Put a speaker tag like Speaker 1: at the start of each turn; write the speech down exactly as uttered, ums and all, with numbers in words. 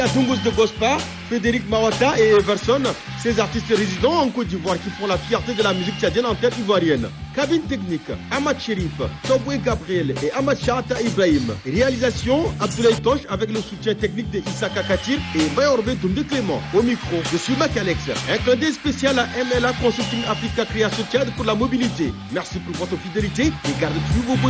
Speaker 1: Tungus de Gospa, Frédéric Mawata et Everson, ces artistes résidents en Côte d'Ivoire qui font la fierté de la musique tchadienne en tête ivoirienne. Cabine technique, Ahmad Sherif, Toboué Gabriel et Ahmad Chahata Ibrahim. Réalisation, Abdoulaye Tosh avec le soutien technique de Issa Kakatir et Mayorbe Toumde Clément. Au micro, je suis Mac Alex. Un clin d'œil spécial à M L A Consulting Africa Création Tchad pour la mobilité. Merci pour votre fidélité et gardez toujours vos